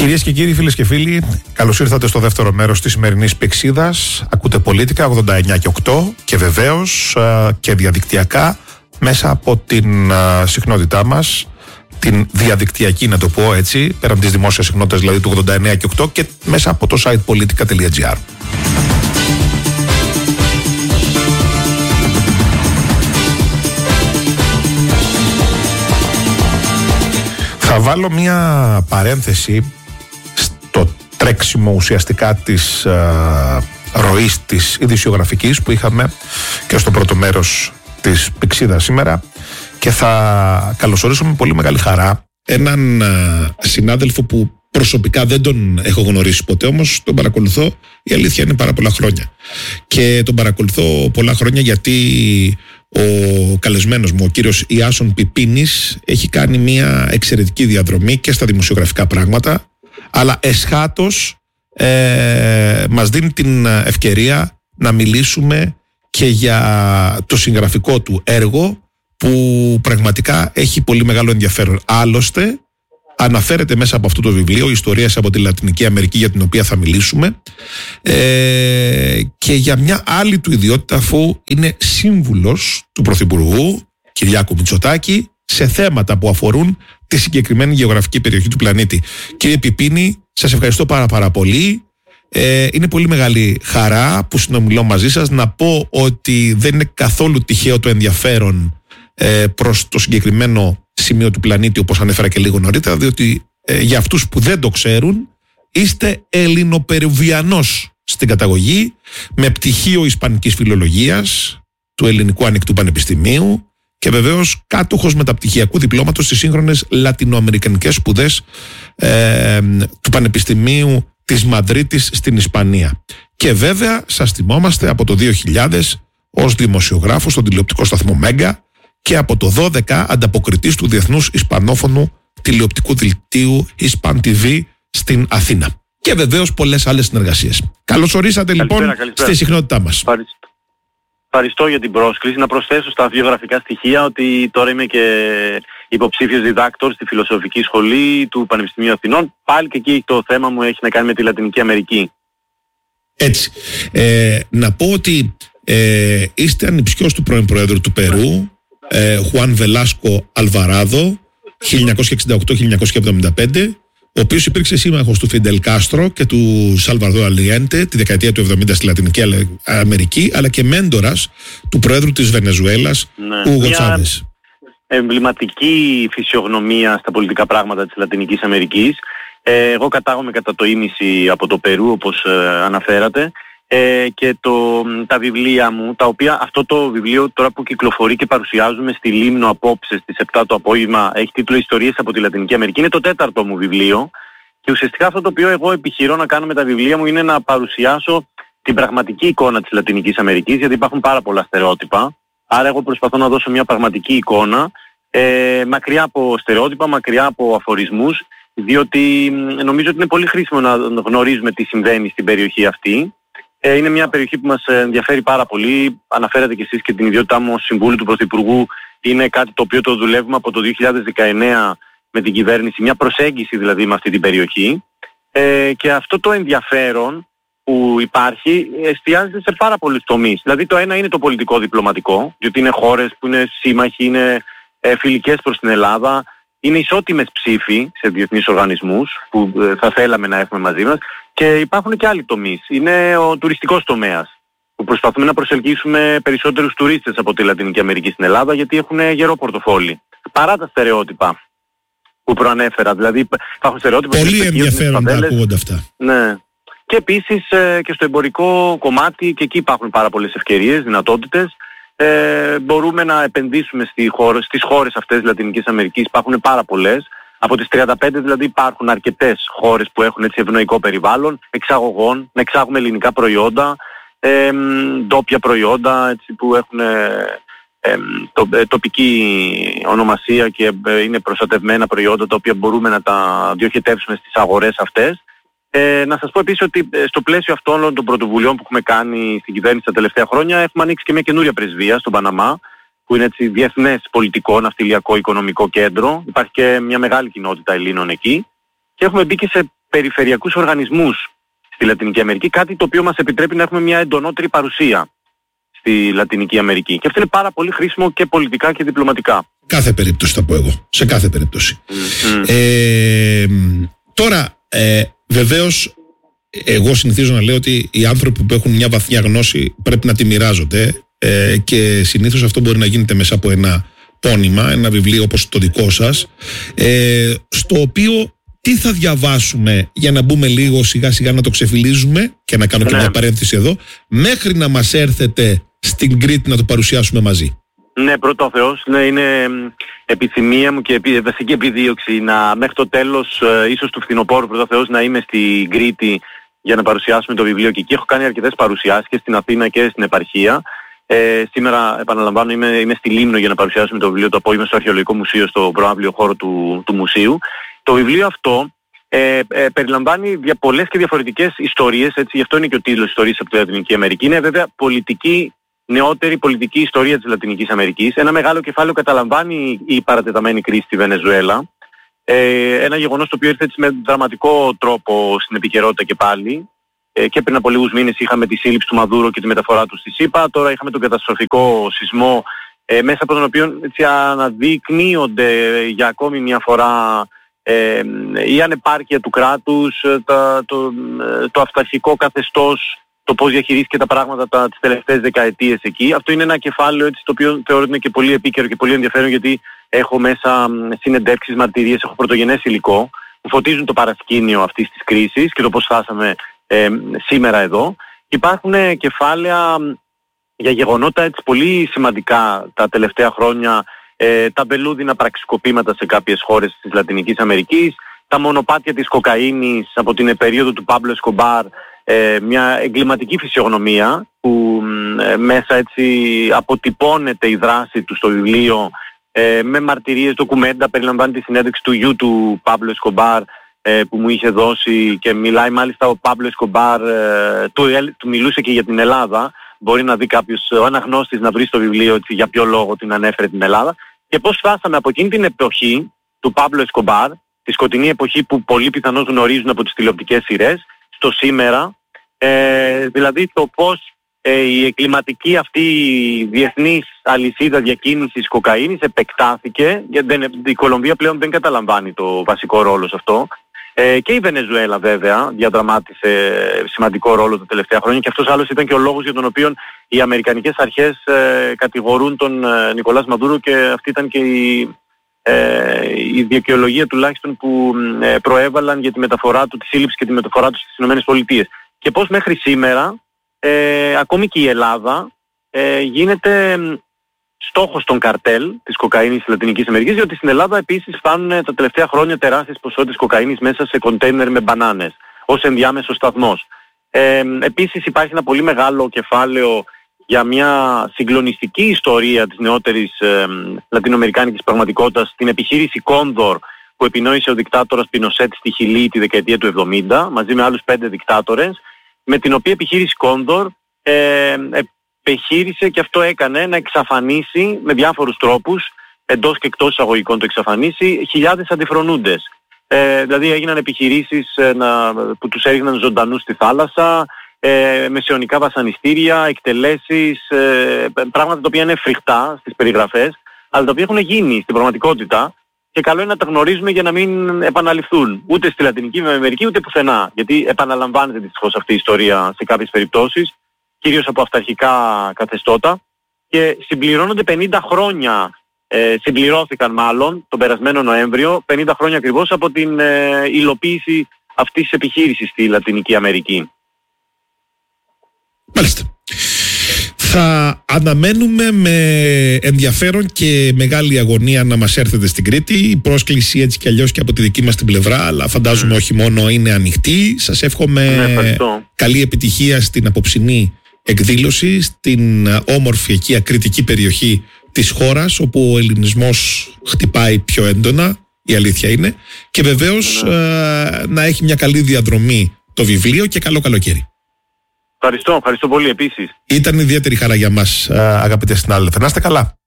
Κυρίες και κύριοι, φίλες και φίλοι, καλώς ήρθατε στο δεύτερο μέρος της σημερινής Πηξίδας. Ακούτε Πολίτικα 89 και 8 και βεβαίως και διαδικτυακά μέσα από την συχνότητά μας, την διαδικτυακή να το πω έτσι, πέραν της δημόσιας συχνότητας δηλαδή του 89 και 8 και μέσα από το site politica.gr. Θα βάλω μια παρένθεση στο τρέξιμο ουσιαστικά της ροής της ειδησιογραφικής που είχαμε και στο πρώτο μέρος της Πηξίδας σήμερα, και θα καλωσορίσω με πολύ μεγάλη χαρά έναν συνάδελφο που προσωπικά δεν τον έχω γνωρίσει ποτέ, όμως τον παρακολουθώ, η αλήθεια είναι, πάρα πολλά χρόνια. Και τον παρακολουθώ πολλά χρόνια γιατί ο καλεσμένος μου, ο κύριος Ιάσον Πιπίνης, έχει κάνει μια εξαιρετική διαδρομή και στα δημοσιογραφικά πράγματα, αλλά εσχάτως μας δίνει την ευκαιρία να μιλήσουμε και για το συγγραφικό του έργο, που πραγματικά έχει πολύ μεγάλο ενδιαφέρον. Άλλωστε, αναφέρεται μέσα από αυτό το βιβλίο ιστορίες από τη Λατινική Αμερική, για την οποία θα μιλήσουμε, και για μια άλλη του ιδιότητα, αφού είναι σύμβουλος του Πρωθυπουργού Κυριάκου Μητσοτάκη σε θέματα που αφορούν τη συγκεκριμένη γεωγραφική περιοχή του πλανήτη. Κύριε Πιπίνη, σας ευχαριστώ πάρα πολύ. Είναι πολύ μεγάλη χαρά που συνομιλώ μαζί σας. Να πω ότι δεν είναι καθόλου τυχαίο το ενδιαφέρον προς το συγκεκριμένο σημείο του πλανήτη, όπως ανέφερα και λίγο νωρίτερα, διότι για αυτούς που δεν το ξέρουν, είστε Ελληνοπερουβιανός στην καταγωγή, με πτυχίο Ισπανικής Φιλολογίας του Ελληνικού Ανοιχτού Πανεπιστημίου και βεβαίως κάτοχος μεταπτυχιακού διπλώματος στις σύγχρονες λατινοαμερικανικές σπουδές του Πανεπιστημίου της Μαδρίτης στην Ισπανία. Και βέβαια σας θυμόμαστε από το 2000 ως δημοσιογράφος στον τηλεοπτικό σταθμό Μέγκα και από το 12 ανταποκριτής του Διεθνούς Ισπανόφωνου τηλεοπτικού δελτίου Hispan TV στην Αθήνα. Και βεβαίως πολλές άλλες συνεργασίες. Καλώς ορίσατε λοιπόν στη συχνότητά μας. Ευχαριστώ για την πρόσκληση. Να προσθέσω στα βιογραφικά στοιχεία ότι τώρα είμαι και υποψήφιος διδάκτορ στη Φιλοσοφική Σχολή του Πανεπιστημίου Αθηνών. Πάλι και εκεί το θέμα μου έχει να κάνει με τη Λατινική Αμερική. Έτσι. Να πω ότι είστε ανιψιός του πρώην Προέδρου του Περού, Χουάν Βελάσκο Αλβαράδο, 1968-1975, ο οποίος υπήρξε σύμμαχος του Φιντελ Κάστρο και του Σαλβαδόρ Αλιέντε τη δεκαετία του 70 στη Λατινική Αμερική, αλλά και μέντορας του Προέδρου της Βενεζουέλας, Ούγο Τσάβες. Εμβληματική φυσιογνωμία στα πολιτικά πράγματα της Λατινικής Αμερικής. Εγώ κατάγομαι κατά το ίμιση από το Περού, όπως αναφέρατε, και τα βιβλία μου, τα οποία αυτό το βιβλίο τώρα που κυκλοφορεί και παρουσιάζουμε στη Λίμνο απόψε στις 7 το απόγευμα, έχει τίτλο «Ιστορίες από τη Λατινική Αμερική», είναι το 4ο μου βιβλίο, και ουσιαστικά αυτό το οποίο εγώ επιχειρώ να κάνω με τα βιβλία μου είναι να παρουσιάσω την πραγματική εικόνα της Λατινικής Αμερικής, γιατί υπάρχουν πάρα πολλά στερεότυπα, άρα εγώ προσπαθώ να δώσω μια πραγματική εικόνα, μακριά από στερεότυπα, μακριά από αφορισμούς, διότι νομίζω ότι είναι πολύ χρήσιμο να γνωρίζουμε τι συμβαίνει στην περιοχή αυτή. Είναι μια περιοχή που μας ενδιαφέρει πάρα πολύ. Αναφέρατε και εσείς και την ιδιότητά μου ως συμβούλου του Πρωθυπουργού. Είναι κάτι το οποίο το δουλεύουμε από το 2019 με την κυβέρνηση, μια προσέγγιση δηλαδή με αυτή την περιοχή. Και αυτό το ενδιαφέρον που υπάρχει εστιάζεται σε πάρα πολλούς τομείς. Δηλαδή το ένα είναι το πολιτικό διπλωματικό, διότι είναι χώρες που είναι σύμμαχοι, είναι φιλικές προς την Ελλάδα. Είναι ισότιμες ψήφοι σε διεθνείς οργανισμούς που θα θέλαμε να έχουμε μαζί μας, και υπάρχουν και άλλοι τομείς. Είναι ο τουριστικός τομέας, που προσπαθούμε να προσελκύσουμε περισσότερους τουρίστες από τη Λατινική Αμερική στην Ελλάδα, γιατί έχουν γερό πορτοφόλι. Παρά τα στερεότυπα που προανέφερα, δηλαδή υπάρχουν στερεότυπα. Πολύ ενδιαφέροντα ακούγονται αυτά. Ναι. Και επίσης και στο εμπορικό κομμάτι, και εκεί υπάρχουν πάρα πολλές ευκαιρίες, δυνατότητες. Μπορούμε να επενδύσουμε στις χώρες αυτές της Λατινικής Αμερικής, υπάρχουν πάρα πολλές. Από τις 35 δηλαδή υπάρχουν αρκετές χώρες που έχουν έτσι ευνοϊκό περιβάλλον εξαγωγών, να εξάγουμε ελληνικά προϊόντα, ντόπια προϊόντα έτσι, που έχουν τοπική ονομασία και είναι προστατευμένα προϊόντα, τα οποία μπορούμε να τα διοχετεύσουμε στις αγορές αυτές. Να σας πω επίσης ότι στο πλαίσιο αυτών των πρωτοβουλειών που έχουμε κάνει στην κυβέρνηση τα τελευταία χρόνια, έχουμε ανοίξει και μια καινούρια πρεσβεία στον Παναμά, που είναι έτσι διεθνές πολιτικό, ναυτιλιακό, οικονομικό κέντρο. Υπάρχει και μια μεγάλη κοινότητα Ελλήνων εκεί. Και έχουμε μπει και σε περιφερειακούς οργανισμούς στη Λατινική Αμερική, κάτι το οποίο μας επιτρέπει να έχουμε μια εντονότερη παρουσία στη Λατινική Αμερική. Και αυτό είναι πάρα πολύ χρήσιμο και πολιτικά και διπλωματικά. Κάθε περίπτωση θα πω εγώ. Σε κάθε περίπτωση. Τώρα, βεβαίως, εγώ συνηθίζω να λέω ότι οι άνθρωποι που έχουν μια βαθιά γνώση πρέπει να τη μοιράζονται, και συνήθως αυτό μπορεί να γίνεται μέσα από ένα πόνημα, ένα βιβλίο όπως το δικό σας, στο οποίο τι θα διαβάσουμε για να μπούμε λίγο σιγά σιγά να το ξεφυλίζουμε, και να κάνω και μια παρένθεση εδώ, μέχρι να μας έρθετε στην Κρήτη να το παρουσιάσουμε μαζί. Ναι, πρώτο ο Θεός, ναι, είναι επιθυμία μου και βασική επιδίωξη να μέχρι το τέλος, ίσως του φθινοπόρου, πρώτο ο Θεός, να είμαι στην Κρήτη για να παρουσιάσουμε το βιβλίο και εκεί. Έχω κάνει αρκετές παρουσιάσεις και στην Αθήνα και στην επαρχία. Σήμερα, επαναλαμβάνω, είμαι στη Λίμνο για να παρουσιάσουμε το βιβλίο το απόγευμα στο Αρχαιολογικό Μουσείο, στο προαύλιο χώρο του μουσείου. Το βιβλίο αυτό περιλαμβάνει πολλές και διαφορετικές ιστορίες, έτσι, γι' αυτό είναι και ο τίτλος «Ιστορίες από τη Λατινική Αμερική». Είναι βέβαια νεότερη πολιτική ιστορία της Λατινικής Αμερικής. Ένα μεγάλο κεφάλαιο καταλαμβάνει η παρατεταμένη κρίση στη Βενεζουέλα. Ένα γεγονός το οποίο ήρθε έτσι με δραματικό τρόπο στην επικαιρότητα και πάλι. Και πριν από λίγους μήνες είχαμε τη σύλληψη του Μαδούρο και τη μεταφορά του στη ΣΥΠΑ. Τώρα είχαμε τον καταστροφικό σεισμό, μέσα από τον οποίο έτσι αναδεικνύονται για ακόμη μια φορά η ανεπάρκεια του κράτους, το αυταρχικό καθεστώς, το πώς διαχειρίστηκε τα πράγματα τις τελευταίες δεκαετίες εκεί. Αυτό είναι ένα κεφάλαιο, έτσι, το οποίο θεωρώ ότι είναι και πολύ επίκαιρο και πολύ ενδιαφέρον, γιατί έχω μέσα συνεντεύξεις, μαρτυρίες, έχω πρωτογενές υλικό που φωτίζουν το παρασκήνιο αυτής της κρίσης και το πώς φτάσαμε σήμερα εδώ. Υπάρχουν κεφάλαια για γεγονότα έτσι πολύ σημαντικά τα τελευταία χρόνια, τα βελούδινα πραξικοπήματα σε κάποιες χώρες της Λατινικής Αμερικής, τα μονοπάτια της κοκαίνης από την περίοδο του Πάμπλο Εσκομπάρ, μια εγκληματική φυσιογνωμία που μέσα έτσι αποτυπώνεται η δράση του στο βιβλίο, με μαρτυρίες, ντοκουμέντα, περιλαμβάνει τη συνέντευξη του γιου του Πάμπλο Εσκομπάρ που μου είχε δώσει, και μιλάει μάλιστα ο Πάμπλο Εσκομπάρ, του μιλούσε και για την Ελλάδα. Μπορεί να δει κάποιος, ο αναγνώστης, να βρει στο βιβλίο έτσι, για ποιο λόγο την ανέφερε την Ελλάδα και πώς φτάσαμε από εκείνη την εποχή του Πάμπλο Εσκομπάρ, τη σκοτεινή εποχή που πολλοί πιθανώς γνωρίζουν από τις τηλεοπτικές σειρές, στο σήμερα, δηλαδή το πώς η εγκληματική αυτή διεθνής αλυσίδα διακίνησης κοκαίνης επεκτάθηκε, γιατί η Κολομβία πλέον δεν καταλαμβάνει το βασικό ρόλο σε αυτό, και η Βενεζουέλα βέβαια διαδραμάτισε σημαντικό ρόλο τα τελευταία χρόνια, και αυτός άλλος ήταν και ο λόγος για τον οποίο οι αμερικανικές αρχές κατηγορούν τον Νικολάς Μαδούρο, και αυτή ήταν και η δικαιολογία τουλάχιστον που προέβαλαν για τη μεταφορά του, τη σύλληψη και τη μεταφορά του στις ΗΠΑ. Και πώς μέχρι σήμερα ακόμη και η Ελλάδα γίνεται στόχος των καρτέλ της κοκαίνης της Λατινικής Αμερικής, διότι στην Ελλάδα επίσης φτάνουν τα τελευταία χρόνια τεράστιες ποσότητες κοκαίνης μέσα σε κοντέινερ με μπανάνες ως ενδιάμεσο σταθμός. Επίσης υπάρχει ένα πολύ μεγάλο κεφάλαιο για μια συγκλονιστική ιστορία της νεότερης λατινοαμερικάνικης πραγματικότητας, την επιχείρηση Κόνδορ που επινόησε ο δικτάτορας Πινοσέτ στη Χιλή τη δεκαετία του 70 μαζί με άλλους 5 δικτάτορες, με την οποία επιχείρηση Κόνδορ επιχείρησε, και αυτό έκανε, να εξαφανίσει με διάφορους τρόπους, εντός και εκτός εισαγωγικών το εξαφανίσει, χιλιάδες αντιφρονούντες. Δηλαδή έγιναν επιχειρήσεις που τους έριχναν ζωντανούς στη θάλασσα, μεσαιωνικά βασανιστήρια, εκτελέσεις, πράγματα τα οποία είναι φρικτά στις περιγραφές, αλλά τα οποία έχουν γίνει στην πραγματικότητα, και καλό είναι να τα γνωρίζουμε για να μην επαναληφθούν ούτε στη Λατινική Αμερική ούτε πουθενά, γιατί επαναλαμβάνεται δυστυχώς αυτή η ιστορία σε κάποιες περιπτώσεις, κυρίως από αυταρχικά καθεστώτα, και συμπληρώνονται 50 χρόνια, συμπληρώθηκαν μάλλον τον περασμένο Νοέμβριο, 50 χρόνια ακριβώς από την υλοποίηση αυτής της επιχείρησης στη Λατινική Αμερική. Μάλιστα. Θα αναμένουμε με ενδιαφέρον και μεγάλη αγωνία να μας έρθετε στην Κρήτη. Η πρόσκληση έτσι κι αλλιώς και από τη δική μας την πλευρά, αλλά φαντάζομαι όχι μόνο, είναι ανοιχτή. Σας εύχομαι καλή επιτυχία στην απόψινή εκδήλωση, στην όμορφη εκεί ακριτική περιοχή της χώρας, όπου ο ελληνισμός χτυπάει πιο έντονα, η αλήθεια είναι, και βεβαίως να έχει μια καλή διαδρομή το βιβλίο, και καλό καλοκαίρι. Ευχαριστώ πολύ επίσης. Ήταν ιδιαίτερη χαρά για μας, αγαπητέ συνάδελφε. Να είστε καλά.